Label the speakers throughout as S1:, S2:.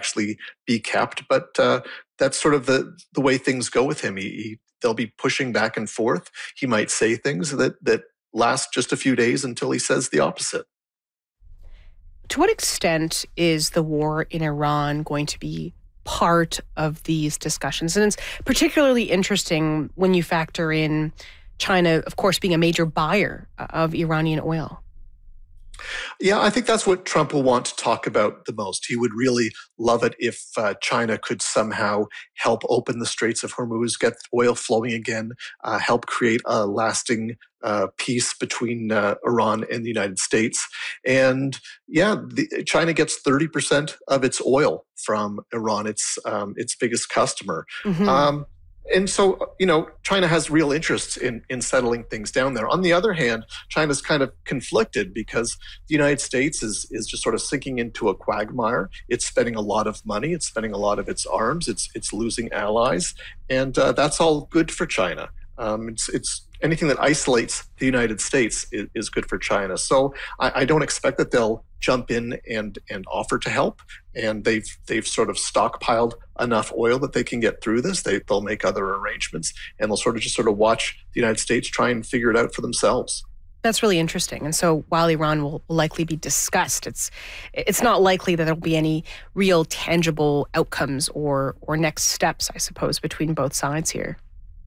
S1: actually be kept. But that's sort of the way things go with him. They'll be pushing back and forth. He might say things that last just a few days until he says the opposite.
S2: To what extent is the war in Iran going to be part of these discussions? And it's particularly interesting when you factor in China, of course, being a major buyer of Iranian oil.
S1: Yeah, I think that's what Trump will want to talk about the most. He would really love it if China could somehow help open the Straits of Hormuz, get oil flowing again, help create a lasting peace between Iran and the United States. And yeah, China gets 30% of its oil from Iran, its biggest customer.
S2: Mm-hmm.
S1: And so, China has real interests in settling things down there. On the other hand, China's kind of conflicted because the United States is just sort of sinking into a quagmire. It's spending a lot of money. It's spending a lot of its arms. It's losing allies. And that's all good for China. It's anything that isolates the United States is good for China. So I don't expect that they'll jump in and offer to help. And they've sort of stockpiled enough oil that they can get through this. They'll make other arrangements, and they'll sort of watch the United States try and figure it out for themselves.
S2: That's really interesting. And so while Iran will likely be discussed, it's not likely that there'll be any real tangible outcomes or next steps, I suppose, between both sides here.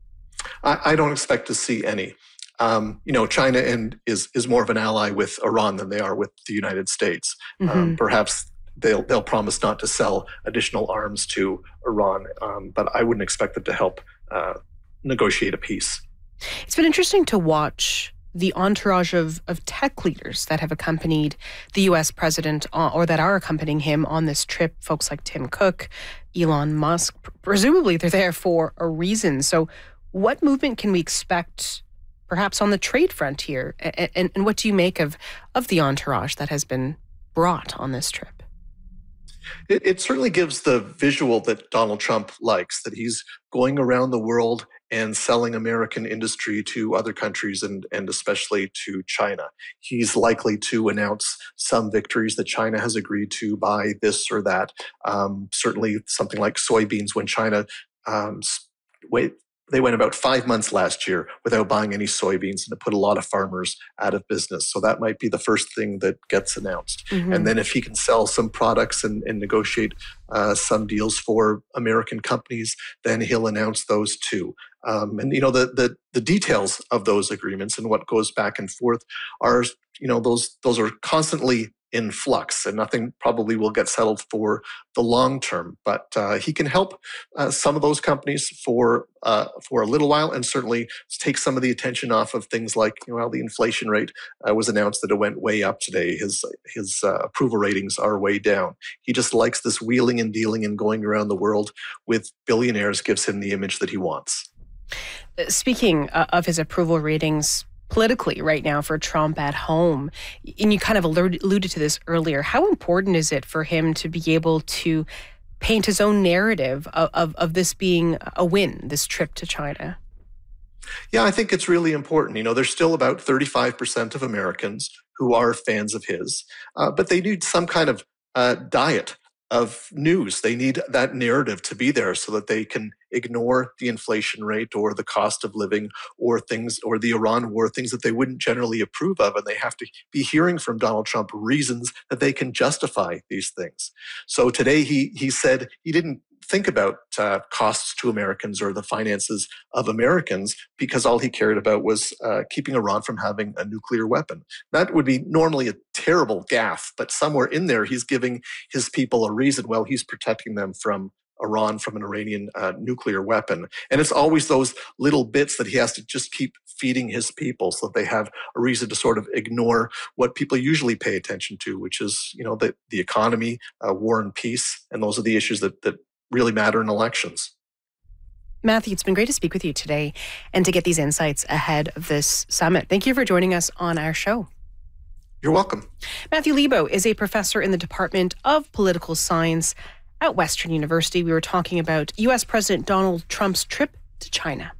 S1: I don't expect to see any. China is more of an ally with Iran than they are with the United States.
S2: Mm-hmm.
S1: Perhaps they'll promise not to sell additional arms to Iran, but I wouldn't expect them to help negotiate a peace.
S2: It's been interesting to watch the entourage of tech leaders that have accompanied the U.S. president or that are accompanying him on this trip, folks like Tim Cook, Elon Musk. Presumably they're there for a reason. So what movement can we expect perhaps on the trade front here? And what do you make of the entourage that has been brought on this trip?
S1: It certainly gives the visual that Donald Trump likes, that he's going around the world and selling American industry to other countries and especially to China. He's likely to announce some victories that China has agreed to buy this or that. Certainly something like soybeans, when China they went about 5 months last year without buying any soybeans, and it put a lot of farmers out of business. So that might be the first thing that gets announced. Mm-hmm. And then if he can sell some products and negotiate some deals for American companies, then he'll announce those too. And the details of those agreements and what goes back and forth are, those are constantly in flux, and nothing probably will get settled for the long term. But he can help some of those companies for a little while, and certainly take some of the attention off of things like the inflation rate was announced that it went way up today. His approval ratings are way down. He just likes this wheeling and dealing and going around the world with billionaires, gives him the image that he wants.
S2: Speaking of his approval ratings, politically right now for Trump at home, and you kind of alluded to this earlier, how important is it for him to be able to paint his own narrative of this being a win, this trip to China?
S1: Yeah, I think it's really important. There's still about 35% of Americans who are fans of his, but they need some kind of diet of news. They need that narrative to be there so that they can ignore the inflation rate or the cost of living or things, or the Iran war, things that they wouldn't generally approve of. And they have to be hearing from Donald Trump reasons that they can justify these things. So today he said he didn't think about costs to Americans or the finances of Americans, because all he cared about was keeping Iran from having a nuclear weapon. That would be normally a terrible gaffe, but somewhere in there he's giving his people a reason. Well, he's protecting them from Iran, from an Iranian nuclear weapon. And it's always those little bits that he has to just keep feeding his people so that they have a reason to sort of ignore what people usually pay attention to, which is, the economy, war and peace. And those are the issues that really matter in elections.
S2: Matthew, it's been great to speak with you today and to get these insights ahead of this summit. Thank you for joining us on our show.
S1: You're welcome.
S2: Matthew Lebo is a professor in the Department of Political Science at Western University. We were talking about U.S. President Donald Trump's trip to China.